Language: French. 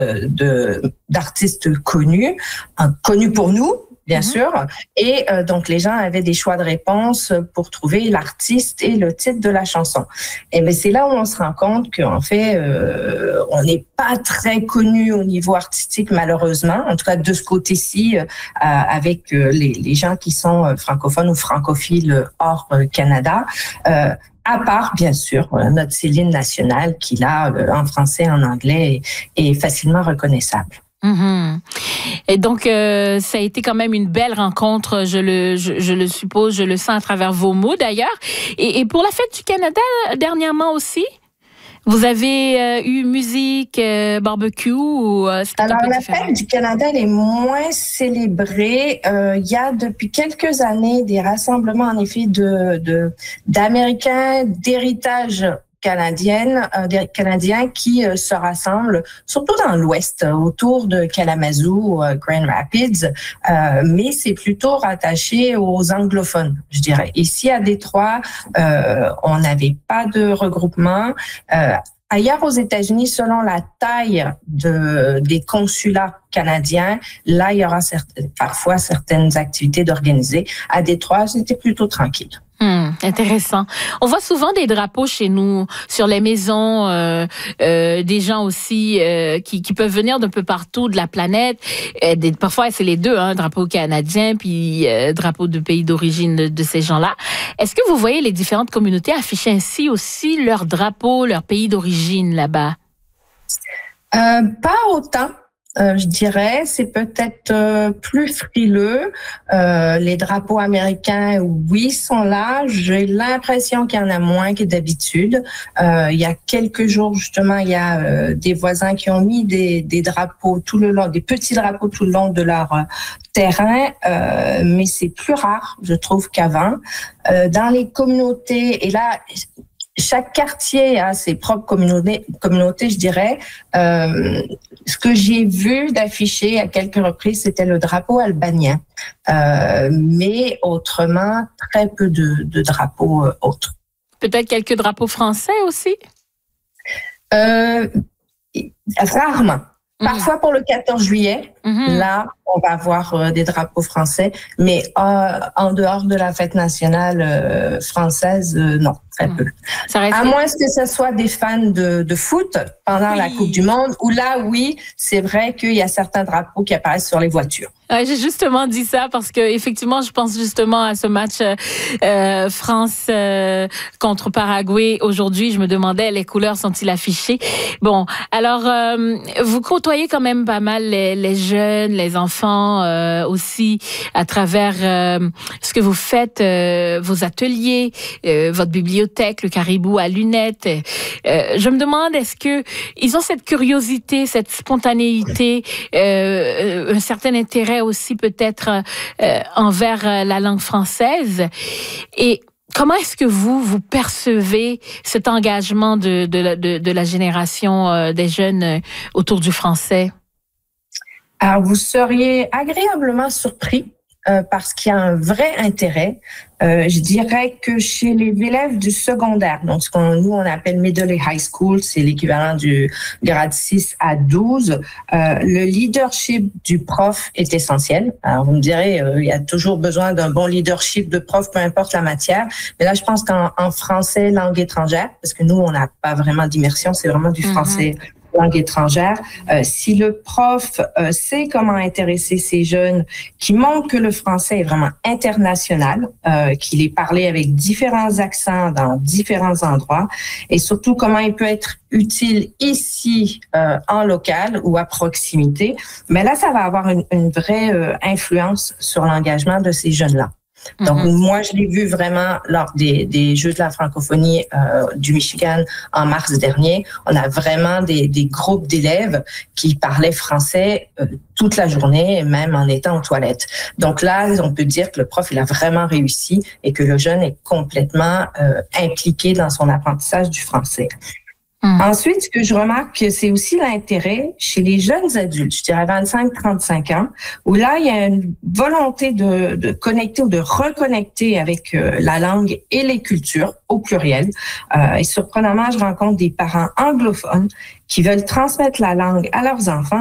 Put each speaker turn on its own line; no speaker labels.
d'artistes connus pour nous, bien sûr. Et donc, les gens avaient des choix de réponse pour trouver l'artiste et le titre de la chanson. Et bien, c'est là où on se rend compte qu'en fait, on n'est pas très connu au niveau artistique, malheureusement. En tout cas, de ce côté-ci, avec les gens qui sont francophones ou francophiles hors Canada. À part, bien sûr, notre Céline nationale qui, là, en français, en anglais, est facilement reconnaissable.
Et donc, ça a été quand même une belle rencontre, je le suppose, je le sens à travers vos mots d'ailleurs. Et pour la Fête du Canada, dernièrement aussi, vous avez eu musique, barbecue ou
alors, la Fête du Canada, elle est moins célébrée. Il y a depuis quelques années des rassemblements, en effet, d'Américains d'héritage Canadiens qui se rassemblent, surtout dans l'Ouest, autour de Kalamazoo, Grand Rapids, mais c'est plutôt rattaché aux anglophones, je dirais. Ici, à Détroit, on n'avait pas de regroupement. Ailleurs aux États-Unis, selon la taille des consulats canadiens, là, il y aura parfois certaines activités d'organiser. À Détroit, c'était plutôt tranquille.
Intéressant. On voit souvent des drapeaux chez nous, sur les maisons, des gens aussi qui peuvent venir d'un peu partout de la planète. Parfois, c'est les deux, drapeau canadien puis drapeau de pays d'origine de ces gens-là. Est-ce que vous voyez les différentes communautés afficher ainsi aussi leur drapeau, leur pays d'origine là-bas?
Pas autant. Je dirais, c'est peut-être plus frileux. Les drapeaux américains, oui, sont là. J'ai l'impression qu'il y en a moins que d'habitude. Il y a quelques jours, justement, il y a des voisins qui ont mis des drapeaux tout le long, des petits drapeaux tout le long de leur terrain, mais c'est plus rare, je trouve, qu'avant. Dans les communautés, et là, chaque quartier a ses propres communautés, je dirais. Ce que j'ai vu d'afficher à quelques reprises, c'était le drapeau albanien. Mais autrement, très peu de drapeaux autres.
Peut-être quelques drapeaux français aussi?
Rarement. Parfois pour le 14 juillet, là, on va avoir des drapeaux français, mais en dehors de la fête nationale française, non, très peu. À moins que ce soit des fans de foot pendant la Coupe du Monde, où là, oui, c'est vrai qu'il y a certains drapeaux qui apparaissent sur les voitures.
J'ai justement dit ça parce que effectivement, je pense justement à ce match France contre Paraguay aujourd'hui. Je me demandais les couleurs sont-ils affichées. Bon, alors vous côtoyez quand même pas mal les jeunes, les enfants aussi à travers ce que vous faites, vos ateliers, votre bibliothèque, le Caribou à lunettes. Je me demande est-ce que ils ont cette curiosité, cette spontanéité, un certain intérêt aussi peut-être envers la langue française. Et comment est-ce que vous percevez cet engagement de la génération des jeunes autour du français?
Alors, vous seriez agréablement surpris parce qu'il y a un vrai intérêt. Je dirais que chez les élèves du secondaire, donc ce qu'on appelle middle et high school, c'est l'équivalent du grade 6 à 12, le leadership du prof est essentiel. Alors vous me direz, il y a toujours besoin d'un bon leadership de prof, peu importe la matière. Mais là, je pense qu'en français, langue étrangère, parce que nous, on n'a pas vraiment d'immersion, c'est vraiment du français langue étrangère. Si le prof sait comment intéresser ces jeunes, qui montre que le français est vraiment international, qu'il est parlé avec différents accents dans différents endroits, et surtout comment il peut être utile ici en local ou à proximité, mais là, ça va avoir une vraie influence sur l'engagement de ces jeunes-là. Donc, moi, je l'ai vu vraiment lors des Jeux de la francophonie du Michigan en mars dernier. On a vraiment des groupes d'élèves qui parlaient français toute la journée, même en étant aux toilettes. Donc là, on peut dire que le prof, il a vraiment réussi et que le jeune est complètement impliqué dans son apprentissage du français. Ensuite, ce que je remarque, c'est aussi l'intérêt chez les jeunes adultes, je dirais 25-35 ans, où là, il y a une volonté de connecter ou de reconnecter avec la langue et les cultures, au pluriel. Et surprenamment, je rencontre des parents anglophones qui veulent transmettre la langue à leurs enfants.